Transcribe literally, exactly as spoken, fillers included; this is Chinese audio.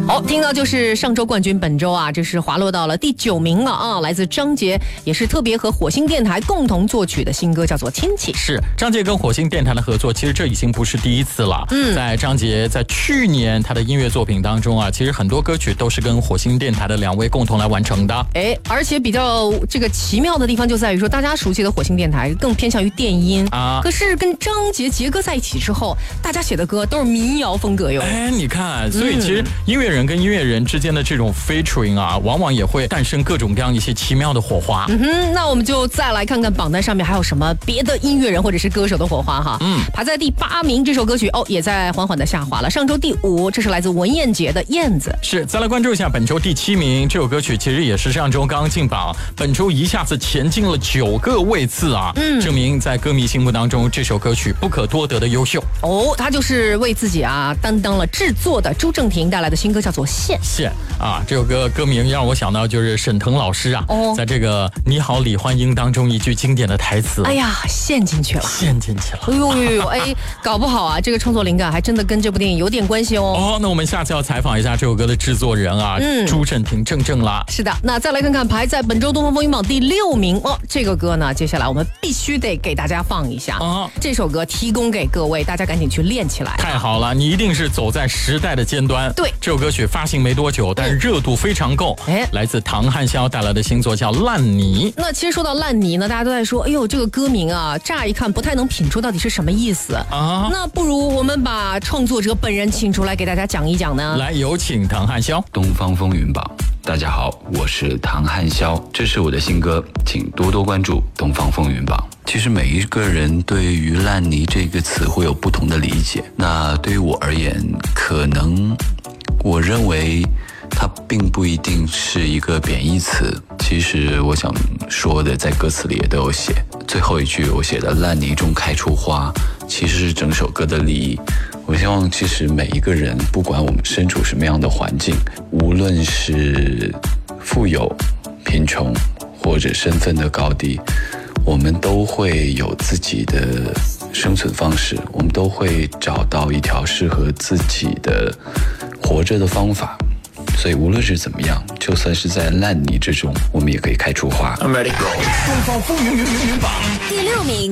好，听到就是上周冠军，本周啊，这是滑落到了第九名了啊！来自张杰，也是特别和火星电台共同作曲的新歌，叫做《亲戚》。 是张杰跟火星电台的合作，其实这已经不是第一次了。嗯，在张杰在去年他的音乐作品当中啊，其实很多歌曲都是跟火星电台的两位共同来完成的。 哎，而且比较这个奇妙的地方就在于说，大家熟悉的火星电台更偏向于电音啊，可是跟张杰杰哥在一起之后，大家写的歌都是民谣风格哟。 哎，你看，所以其实音乐人跟音乐人之间的这种 featuring 啊，往往也会诞生各种各样一些奇妙的火花。 嗯哼，那我们就再来看看榜单上面还有什么别的音乐人或者是歌手的火花哈。嗯，排在第八名这首歌曲哦，也在缓缓的下滑了。上周第五，这是来自文燕杰的《燕子》。 是，再来关注一下本周第七名这首歌曲，其实也是上周刚刚进榜，本周一下子前进了九个位次啊，嗯，证明在歌迷心目当中这首歌曲不可多得的优秀。 哦，他就是为自己啊担当了制作的朱正廷带来的新歌叫做《线》。 线啊，这首歌歌名让我想到就是沈腾老师啊，哦，在这个《你好，李焕英》当中一句经典的台词， 哎呀，陷进去了， 陷进去了， 哎呦呦呦，哎，搞不好啊，这个创作灵感还真的跟这部电影有点关系哦。 哦，那我们下次要采访一下这首歌的制作人啊，嗯，朱正廷正正啦。 是的，那再来看看排在本周东方风云榜第六名哦，这个歌呢，接下来我们必须得给大家放一下啊，这首歌提供给各位，大家赶紧去练起来。 太好了，你一定是走在时代的尖端。 对， 这首歌曲发行没多久，但是热度非常够。哎，来自唐汉霄带来的新作叫《烂泥》。 那其实说到烂泥呢，大家都在说，哎呦，这个歌名啊，乍一看不太能品出到底是什么意思啊。那不如我们把创作者本人请出来给大家讲一讲呢。 来，有请唐汉霄。 东方风云榜，大家好，我是唐汉霄，这是我的新歌，请多多关注东方风云榜。其实每一个人对于烂泥这个词会有不同的理解，那对于我而言，可能我认为它并不一定是一个贬义词。其实我想说的在歌词里也都有写，最后一句我写的烂泥中开出花，其实是整首歌的立意。我希望其实每一个人，不管我们身处什么样的环境，无论是富有、贫穷或者身份的高低，我们都会有自己的生存方式，我们都会找到一条适合自己的活着的方法。所以无论是怎么样，就算是在烂泥之中，我们也可以开出花。I'm ready go。东方风云云云榜第六名。